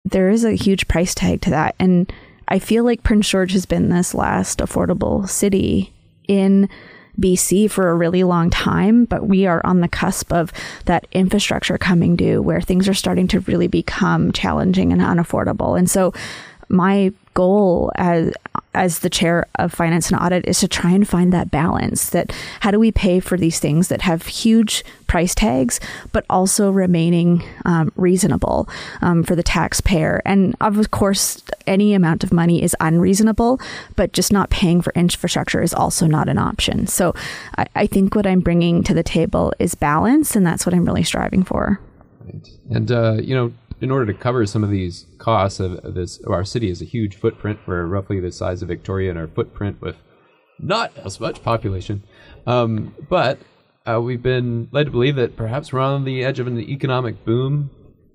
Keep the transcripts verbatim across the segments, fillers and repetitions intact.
there is a huge price tag to that. And I feel like Prince George has been this last affordable city in B C for a really long time, but we are on the cusp of that infrastructure coming due where things are starting to really become challenging and unaffordable. And so my goal as as the chair of finance and audit is to try and find that balance, that how do we pay for these things that have huge price tags, but also remaining um, reasonable um, for the taxpayer. And of course, any amount of money is unreasonable, but just not paying for infrastructure is also not an option. So I, I think what I'm bringing to the table is balance, and that's what I'm really striving for. Right. And, uh, you know, in order to cover some of these costs of this, our city has a huge footprint. We're roughly the size of Victoria in our footprint with not as much population. Um, but uh, we've been led to believe that perhaps we're on the edge of an economic boom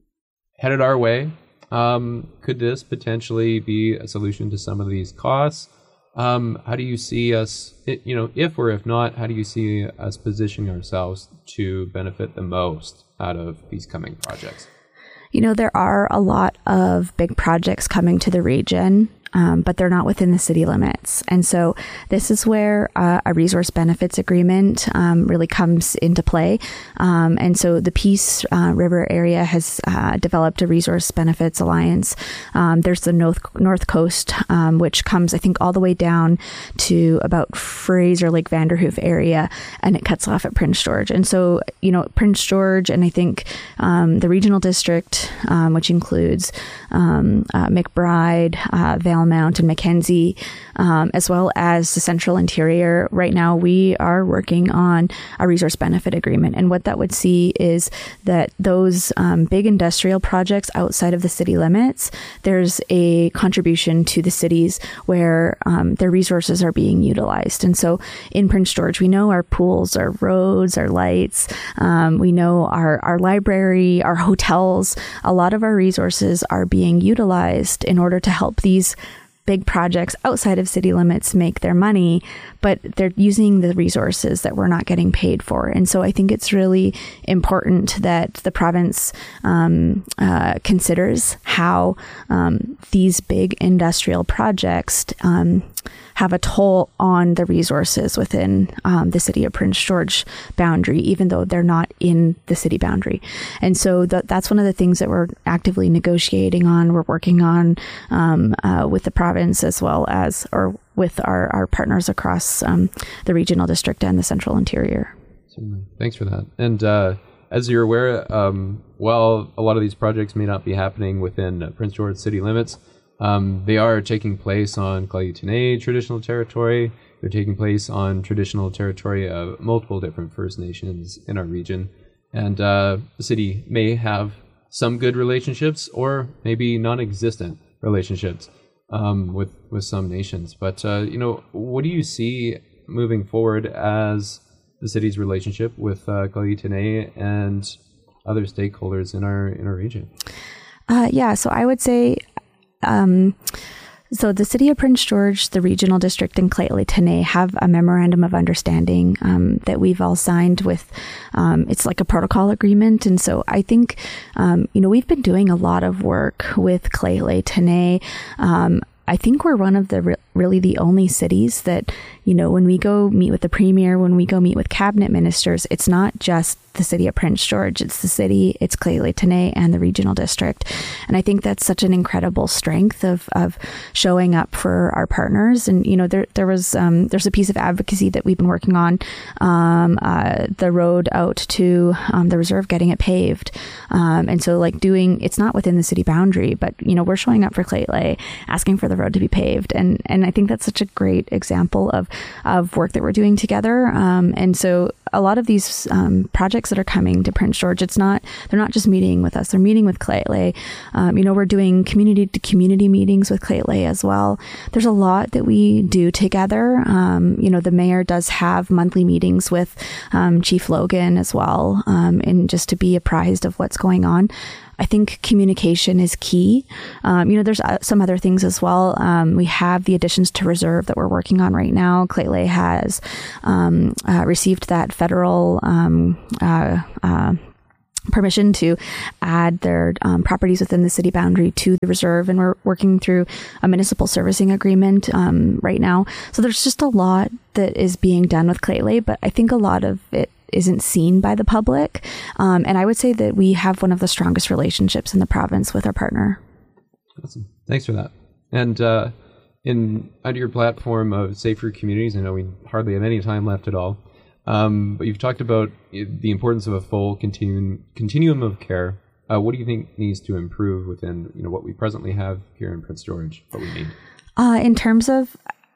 headed our way. Um, could this potentially be a solution to some of these costs? Um, how do you see us, it, you know, if or if not, how do you see us positioning ourselves to benefit the most out of these coming projects? You know, there are a lot of big projects coming to the region, um, but they're not within the city limits. And so this is where uh, a resource benefits agreement um, really comes into play. Um, and so the Peace uh, River area has uh, developed a resource benefits alliance. Um, there's the North, North Coast, um, which comes, I think, all the way down to about Fraser Lake Vanderhoof area, and it cuts off at Prince George. And so, you know, Prince George, and I think um, the regional district, um, which includes um, uh, McBride, uh, Valemount, and Mackenzie, um, as well as the central interior. Right now, we are working on a resource benefit agreement. And what that would see is that those um, big industrial projects outside of the city limits, there's a contribution to the cities where um, their resources are being utilized. And so in Prince George, we know our pools, our roads, our lights, um, we know our, our library, our hotels. A lot of our resources are being utilized in order to help these big projects outside of city limits make their money, but they're using the resources that we're not getting paid for. And so I think it's really important that the province um, uh, considers how um, these big industrial projects um, have a toll on the resources within um, the city of Prince George boundary, even though they're not in the city boundary. And so th- that's one of the things that we're actively negotiating on, we're working on um, uh, with the province as well as, or with our, our partners across um, the regional district and the central interior. Certainly. Thanks for that. And uh, as you're aware, um, while a lot of these projects may not be happening within uh, Prince George city limits, Um, they are taking place on K'lii-T'enneh traditional territory. They're taking place on traditional territory of multiple different First Nations in our region. And uh, the city may have some good relationships or maybe non-existent relationships um, with, with some nations. But, uh, you know, what do you see moving forward as the city's relationship with uh, K'lii-T'enneh and other stakeholders in our, in our region? Uh, yeah, so I would say... Um, so the city of Prince George, the regional district, and K'lii-T'enneh have a memorandum of understanding um, that we've all signed with. Um, it's like a protocol agreement. And so I think, um, you know, we've been doing a lot of work with K'lii-T'enneh. Um, I think we're one of the re- really the only cities that, you know, when we go meet with the premier, when we go meet with cabinet ministers, it's not just the city of Prince George, it's the city, it's K'lii-T'enneh and the regional district. And I think that's such an incredible strength of, of showing up for our partners. And, you know, there, there was, um, there's a piece of advocacy that we've been working on, um, uh, the road out to, um, the reserve, getting it paved. Um, and so like doing, it's not within the city boundary, but, you know, we're showing up for K'lii-T'enneh, asking for the road to be paved. And, and I think that's such a great example of, of work that we're doing together. Um, and so a lot of these, um, projects that are coming to Prince George, it's not, they're not just meeting with us, they're meeting with K'lii-T'enneh. Um, you know, we're doing community to community meetings with K'lii-T'enneh as well. There's a lot that we do together. Um, you know, the mayor does have monthly meetings with, um, Chief Logan as well, um, and just to be apprised of what's going on. I think communication is key. Um, you know, there's uh, some other things as well. Um, we have the additions to reserve that we're working on right now. K'lii-T'enneh has um, uh, received that federal um, uh, uh, permission to add their um, properties within the city boundary to the reserve. And we're working through a municipal servicing agreement um, right now. So there's just a lot that is being done with Lheidli, but I think a lot of it isn't seen by the public. Um, and I would say that we have one of the strongest relationships in the province with our partner. Awesome. Thanks for that. And uh, in under your platform of Safer Communities, I know we hardly have any time left at all. Um, but you've talked about the importance of a full continuum continuum of care. Uh, what do you think needs to improve within you know what we presently have here in Prince George? What we need uh, in terms of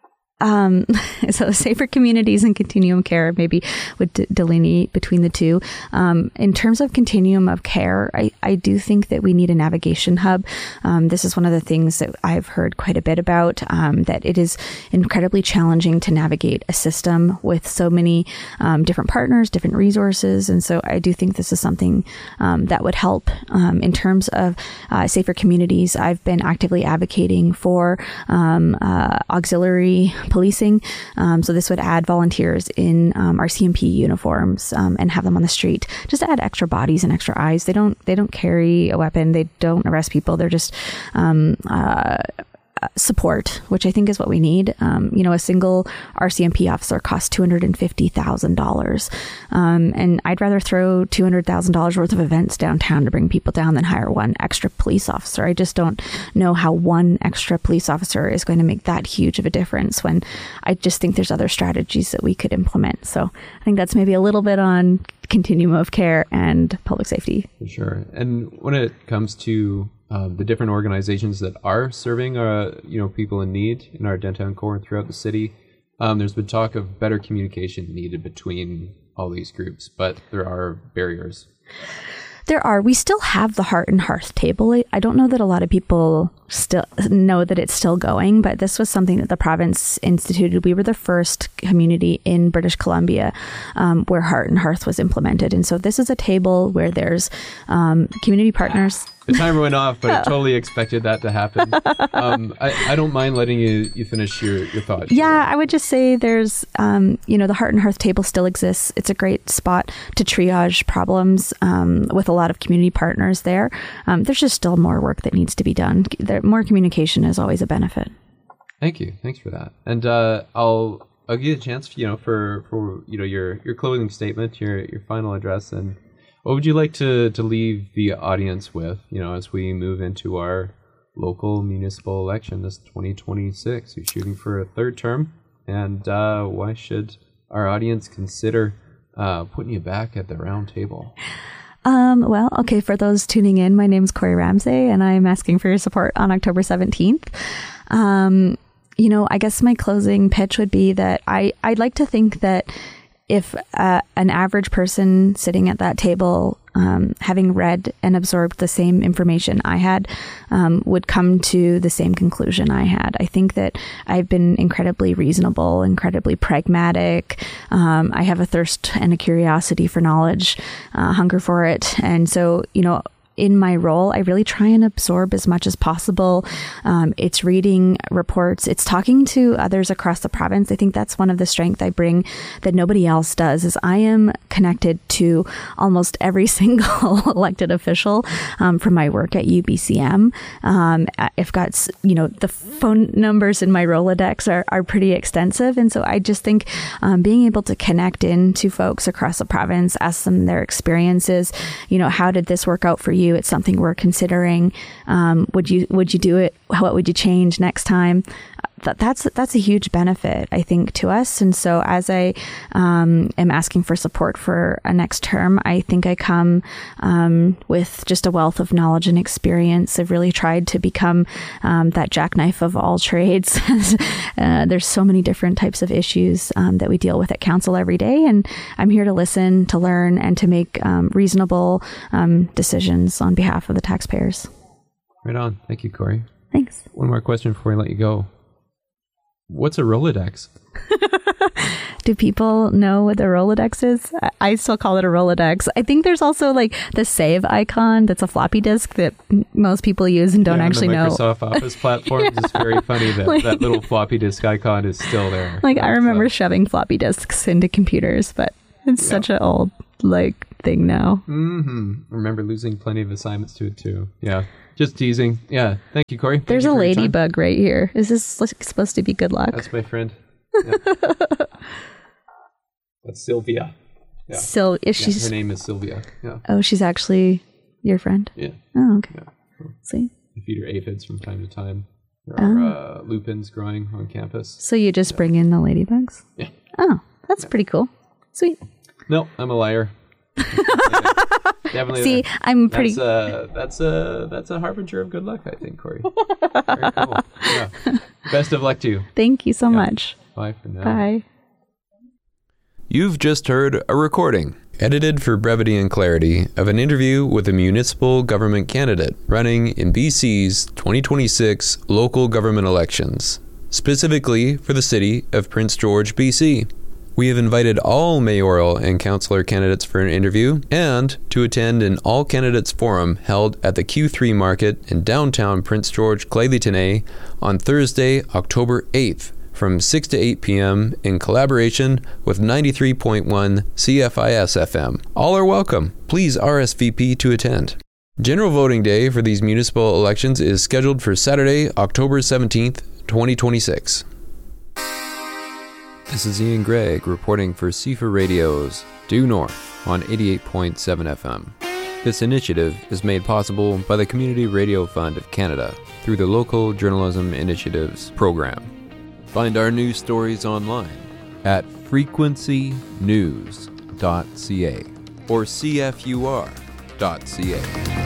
Um, so Safer Communities and continuum care maybe would d- delineate between the two. Um, in terms of continuum of care, I, I do think that we need a navigation hub. Um, this is one of the things that I've heard quite a bit about, um, that it is incredibly challenging to navigate a system with so many um, different partners, different resources. And so I do think this is something um, that would help. Um, in terms of uh, Safer Communities, I've been actively advocating for um, uh, auxiliary policing. Um, so this would add volunteers in um, our C M P uniforms um, and have them on the street, just to add extra bodies and extra eyes. They don't they don't carry a weapon. They don't arrest people. They're just um, uh, support, which I think is what we need. Um, you know, a single R C M P officer costs two hundred fifty thousand dollars. Um, and I'd rather throw two hundred thousand dollars worth of events downtown to bring people down than hire one extra police officer. I just don't know how one extra police officer is going to make that huge of a difference, when I just think there's other strategies that we could implement. So I think that's maybe a little bit on continuum of care and public safety. For sure. And when it comes to Um, the different organizations that are serving, uh, you know, people in need in our downtown core throughout the city, um, there's been talk of better communication needed between all these groups, but there are barriers. There are. We still have the Heart and Hearth table. I don't know that a lot of people still know that it's still going, but this was something that the province instituted. We were the first community in British Columbia um, where Heart and Hearth was implemented. And so this is a table where there's um, community partners. The timer went off, but I totally expected that to happen. Um, I, I don't mind letting you, you finish your, your thought. Yeah, I would just say there's, um, you know, the Heart and Hearth table still exists. It's a great spot to triage problems um, with a lot of community partners there. Um, there's just still more work that needs to be done. There, more communication is always a benefit. Thank you. Thanks for that. And uh, I'll I'll give you a chance, you know, for, for you know your your closing statement, your your final address, and what would you like to, to leave the audience with, you know, as we move into our local municipal election this twenty twenty-six? You're shooting for a third term, and uh, why should our audience consider uh, putting you back at the round table? Um, well, okay, for those tuning in, my name is Corey Ramsay, and I'm asking for your support on October seventeenth. Um, you know, I guess my closing pitch would be that I, I'd like to think that if uh, an average person sitting at that table, um, having read and absorbed the same information I had, um, would come to the same conclusion I had. I think that I've been incredibly reasonable, incredibly pragmatic. Um, I have a thirst and a curiosity for knowledge, uh, hunger for it. And so, you know, in my role, I really try and absorb as much as possible. Um, it's reading reports. It's talking to others across the province. I think that's one of the strengths I bring that nobody else does, is I am connected to almost every single elected official um, from my work at U B C M. Um, I've got, you know, the phone numbers in my Rolodex are, are pretty extensive. And so I just think um, being able to connect in to folks across the province, ask them their experiences, you know, how did this work out for you? It's something we're considering. Um, would you would you do it? What would you change next time? That, that's that's a huge benefit, I think, to us. And so as I um, am asking for support for a next term, I think I come um, with just a wealth of knowledge and experience. I've really tried to become um, that jackknife of all trades. uh, there's so many different types of issues um, that we deal with at council every day. And I'm here to listen, to learn, and to make um, reasonable um, decisions on behalf of the taxpayers. Right on. Thank you, Corey. Thanks. One more question before I let you go. What's a Rolodex? Do people know what the Rolodex is? I still call it a Rolodex. I think there's also like the save icon that's a floppy disk that most people use and don't yeah, actually the know. Microsoft Office platforms, yeah. It's very funny that like, that little floppy disk icon is still there. Like, I remember so. shoving floppy disks into computers, but it's yeah. such an old like thing now. Mm-hmm. Remember losing plenty of assignments to it too. Yeah. Just teasing. Yeah. Thank you, Corey. Thank There's you a for your time. ladybug right here. Is this like, supposed to be good luck? That's my friend. Yeah. That's Sylvia. Yeah. So is Yeah, she? her name is Sylvia. Yeah. Oh, she's actually your friend. Yeah. Oh, okay. Yeah. Cool. See. We feed her aphids from time to time. There are Oh. uh, lupins growing on campus. So you just bring in the ladybugs? Yeah. Oh, that's pretty cool. Sweet. No, I'm a liar. Definitely. See, there. I'm pretty. That's a that's a that's a harbinger of good luck, I think, Corey. Very cool. Yeah. Best of luck to you. Thank you so Yeah. much. Bye for now. Bye. You've just heard a recording, edited for brevity and clarity, of an interview with a municipal government candidate running in B C's twenty twenty-six local government elections, specifically for the city of Prince George, B C. We have invited all mayoral and councillor candidates for an interview and to attend an all candidates forum held at the Q three Market in downtown Prince George, Clayton on Thursday, October eighth from six to eight p.m. in collaboration with ninety-three point one C F I S F M. All are welcome. Please R S V P to attend. General voting day for these municipal elections is scheduled for Saturday, October seventeenth, twenty twenty-six. This is Ian Gregg reporting for C F A Radio's Due North on eighty-eight point seven F M. This initiative is made possible by the Community Radio Fund of Canada through the Local Journalism Initiatives program. Find our news stories online at frequency news dot c a or c f u r dot c a.